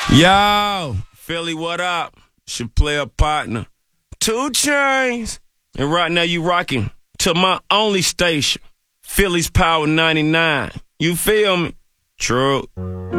Yo, Philly, what up? Should play a partner. 2 Chainz. And right now you rocking to my only station, Philly's Power 99. You feel me? True.